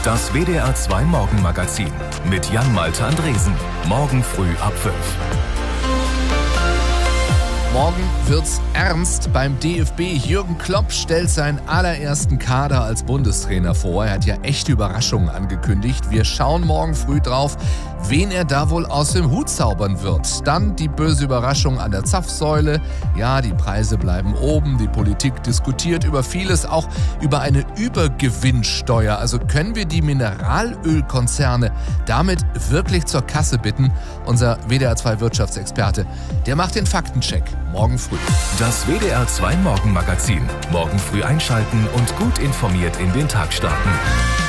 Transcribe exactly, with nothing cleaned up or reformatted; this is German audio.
Das W D R zwei Morgenmagazin mit Jan-Malte Andresen. Morgen früh ab fünf. Morgen wird's ernst beim D F B. Jürgen Klopp stellt seinen allerersten Kader als Bundestrainer vor. Er hat ja echte Überraschungen angekündigt. Wir schauen morgen früh drauf, wen er da wohl aus dem Hut zaubern wird. Dann die böse Überraschung an der Zapfsäule. Ja, die Preise bleiben oben. Die Politik diskutiert über vieles, auch über eine Übergewinnsteuer. Also können wir die Mineralölkonzerne damit wirklich zur Kasse bitten? Unser W D R zwei Wirtschaftsexperte, der macht den Faktencheck. Morgen früh. Das W D R zwei Morgenmagazin. Morgen früh einschalten und gut informiert in den Tag starten.